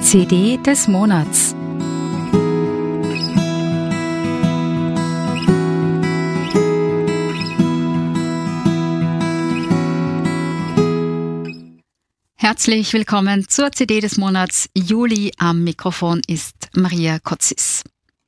CD des Monats. Herzlich willkommen zur CD des Monats Juli. Am Mikrofon ist Maria Kotzis.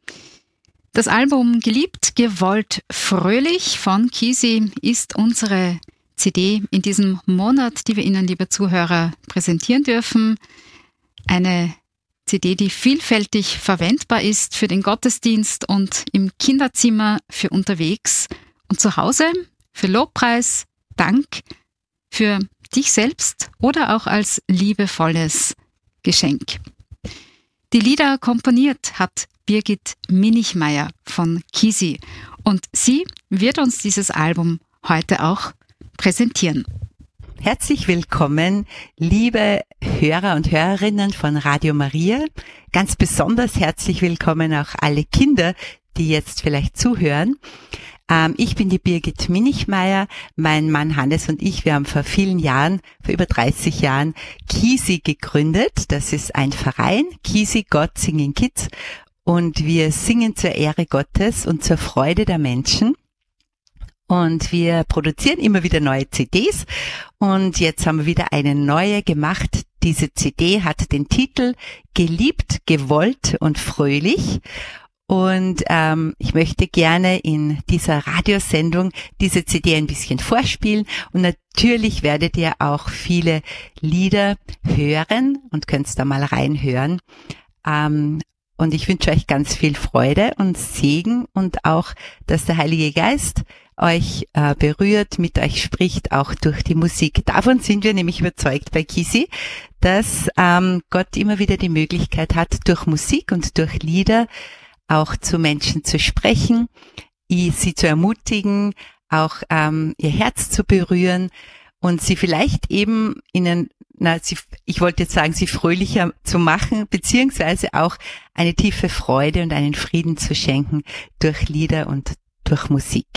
Das Album Geliebt, gewollt, fröhlich von Kisi ist unsere CD in diesem Monat, die wir Ihnen, liebe Zuhörer, präsentieren dürfen. Eine CD, die vielfältig verwendbar ist für den Gottesdienst und im Kinderzimmer, für unterwegs und zu Hause, für Lobpreis, Dank, für dich selbst oder auch als liebevolles Geschenk. Die Lieder komponiert hat Birgit Minichmeier von Kisi und sie wird uns dieses Album heute auch präsentieren. Herzlich willkommen, liebe Hörer und Hörerinnen von Radio Maria. Ganz besonders herzlich willkommen auch alle Kinder, die jetzt vielleicht zuhören. Ich bin die Birgit Minichmeier. Mein Mann Hannes und ich, wir haben vor vielen Jahren, vor über 30 Jahren, Kisi gegründet. Das ist ein Verein, Kisi God Singing Kids. Und wir singen zur Ehre Gottes und zur Freude der Menschen. Und wir produzieren immer wieder neue CDs. Und jetzt haben wir wieder eine neue gemacht. Diese CD hat den Titel Geliebt, gewollt und fröhlich. Und ich möchte gerne in dieser Radiosendung diese CD ein bisschen vorspielen. Und natürlich werdet ihr auch viele Lieder hören und könnt da mal reinhören. Und ich wünsche euch ganz viel Freude und Segen und auch, dass der Heilige Geist euch berührt, mit euch spricht, auch durch die Musik. Davon sind wir nämlich überzeugt bei Kisi, dass Gott immer wieder die Möglichkeit hat, durch Musik und durch Lieder auch zu Menschen zu sprechen, sie zu ermutigen, auch ihr Herz zu berühren und sie vielleicht eben ich wollte jetzt sagen, sie fröhlicher zu machen, beziehungsweise auch eine tiefe Freude und einen Frieden zu schenken durch Lieder und durch Musik.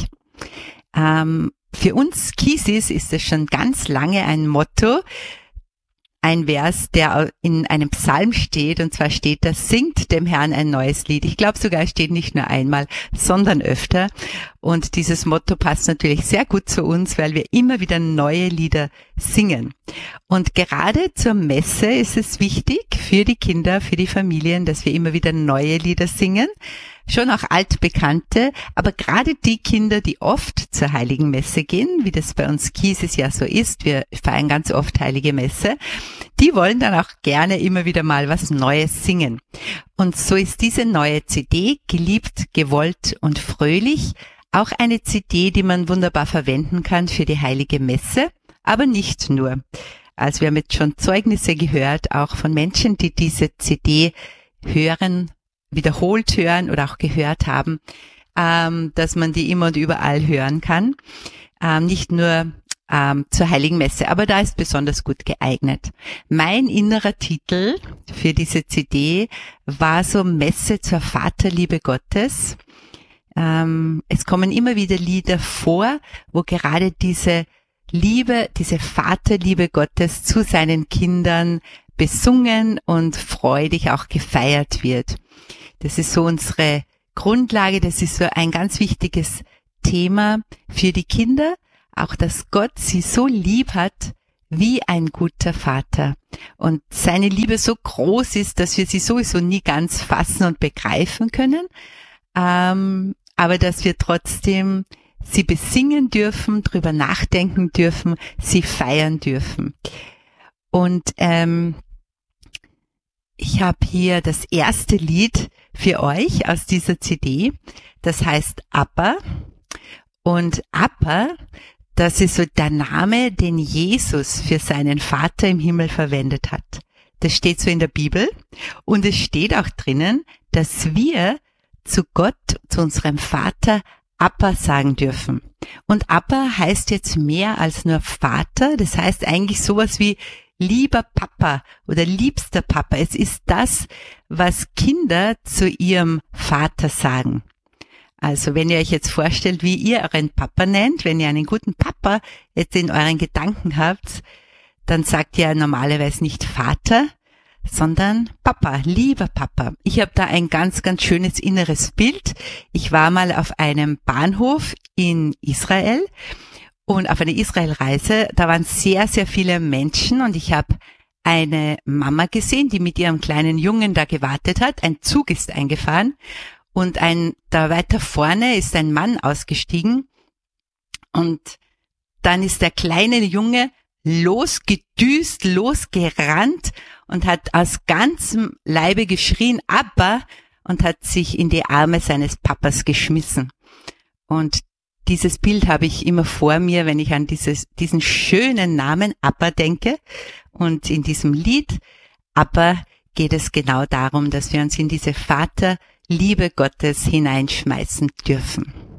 Für uns Kisis ist es schon ganz lange ein Motto, ein Vers, der in einem Psalm steht, und zwar steht da: Singt dem Herrn ein neues Lied. Ich glaube sogar, es steht nicht nur einmal, sondern öfter. Und dieses Motto passt natürlich sehr gut zu uns, weil wir immer wieder neue Lieder singen. Und gerade zur Messe ist es wichtig für die Kinder, für die Familien, dass wir immer wieder neue Lieder singen. Schon auch altbekannte, aber gerade die Kinder, die oft zur Heiligen Messe gehen, wie das bei uns Kisis ja so ist, wir feiern ganz oft Heilige Messe, die wollen dann auch gerne immer wieder mal was Neues singen. Und so ist diese neue CD, Geliebt, gewollt und fröhlich, auch eine CD, die man wunderbar verwenden kann für die Heilige Messe, aber nicht nur. Also wir haben jetzt schon Zeugnisse gehört, auch von Menschen, die diese CD hören, wiederholt hören oder auch gehört haben, dass man die immer und überall hören kann, nicht nur zur Heiligen Messe, aber da ist besonders gut geeignet. Mein innerer Titel für diese CD war so Messe zur Vaterliebe Gottes. Es kommen immer wieder Lieder vor, wo gerade diese Liebe, diese Vaterliebe Gottes zu seinen Kindern besungen und freudig auch gefeiert wird. Das ist so unsere Grundlage, das ist so ein ganz wichtiges Thema für die Kinder, auch dass Gott sie so lieb hat wie ein guter Vater und seine Liebe so groß ist, dass wir sie sowieso nie ganz fassen und begreifen können, aber dass wir trotzdem sie besingen dürfen, drüber nachdenken dürfen, sie feiern dürfen. Und ich habe hier das erste Lied für euch aus dieser CD, das heißt Abba. Und Abba, das ist so der Name, den Jesus für seinen Vater im Himmel verwendet hat. Das steht so in der Bibel und es steht auch drinnen, dass wir zu Gott, zu unserem Vater, Abba sagen dürfen. Und Abba heißt jetzt mehr als nur Vater, das heißt eigentlich sowas wie lieber Papa oder liebster Papa. Es ist das, was Kinder zu ihrem Vater sagen. Also wenn ihr euch jetzt vorstellt, wie ihr euren Papa nennt, wenn ihr einen guten Papa jetzt in euren Gedanken habt, dann sagt ihr normalerweise nicht Vater, sondern Papa, lieber Papa. Ich habe da ein ganz, ganz schönes inneres Bild. Ich war mal auf einem Bahnhof in Israel und auf einer Israelreise. Da waren sehr, sehr viele Menschen und ich habe eine Mama gesehen, die mit ihrem kleinen Jungen da gewartet hat. Ein Zug ist eingefahren und da weiter vorne ist ein Mann ausgestiegen und dann ist der kleine Junge losgedüst, losgerannt und hat aus ganzem Leibe geschrien, Abba, und hat sich in die Arme seines Papas geschmissen. Und dieses Bild habe ich immer vor mir, wenn ich an diesen schönen Namen Abba denke. Und in diesem Lied Abba geht es genau darum, dass wir uns in diese Vaterliebe Gottes hineinschmeißen dürfen.